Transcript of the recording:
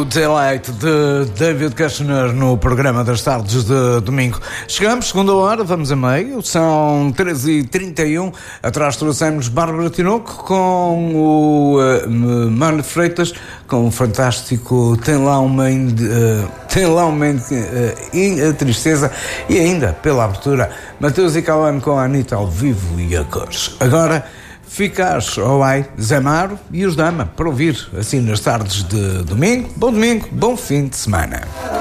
O Daylight de David Kushner no programa das tardes de domingo. Chegamos, segunda hora, vamos a meio, são 13h31. Atrás trouxemos Bárbara Tinoco com o Mano Freitas, com o fantástico Tem lá uma tristeza, e ainda, pela abertura, Mateus e Cauã com a Anitta ao vivo e a cores. Agora, Ficares, Zé Maro e os Dama, para ouvir assim nas tardes de domingo. Bom domingo, bom fim de semana.